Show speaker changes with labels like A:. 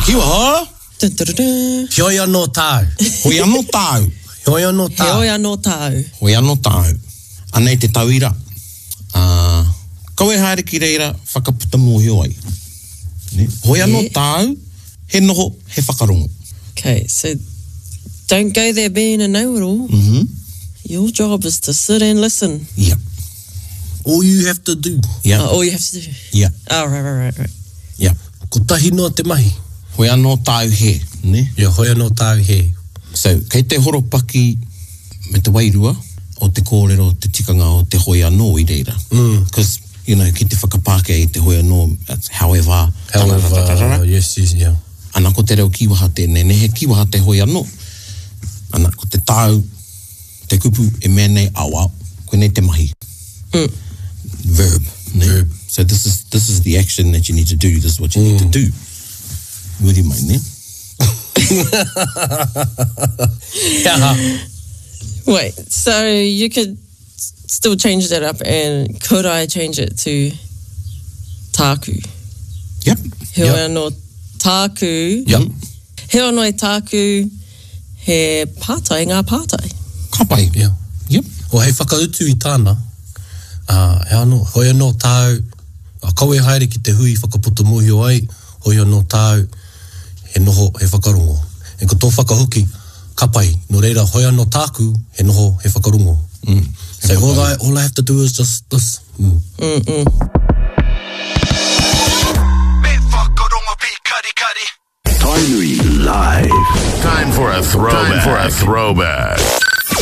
A: kiwa ho? Heoi anō tāu.
B: Hoi anō tāu.
A: Heoi anō tāu.
C: Heoi anō tāu.
B: Hoi anō tāu. Anei te tauira. Kau e haere ki reira whakaputa mōhio ai. Hoi anō tāu, he noho, he whakarongo.
C: Okay, so don't go there being a know-it-all. Your job is to sit and listen.
B: Yeah.
A: All you have to do.
B: Yeah.
C: All you have to do.
B: Yeah.
C: Oh, right.
B: Yeah.
A: Ko tahi noa te mahi.
B: Hoi anō tāu he, ne?
A: Ia hoi anō tāu he.
B: So, kei te horopaki me te wairua o te kōrero, te tikanga o te hoi anō i reira. Because, you know, ki te whakapāke i te hoi anō, however.
A: Yes, yeah.
B: Ana ko te reo kiwaha tēnei, ne he kiwaha te hoi anō. Ana ko te tāu, te kupu e mea nei awa, koe nei te mahi. Verb. Ne?
A: Verb.
B: So this is the action that you need to do. This is what you need to do. Muri mai, ne?
C: Wait, so you could still change that up, and could I change it to tāku?
B: Yep.
C: Heoi anō tāku.
B: Yep.
C: He anō tāku, he pātai, ngā pātai.
B: Ka pai.
A: Yeah.
B: Yep.
A: O hei whakautu i tāna, he anō, hoi anō tāu, kau e haere ki te hui whakaputa mōhio ai, hoi anō tāu, he noho, he whakarongo. E ko tō whakahuki, ka pai, no reira, hoi anō tāku, he noho, he whakarongo. So all I have to do is just this.
D: Tainui Live. Time for a throwback.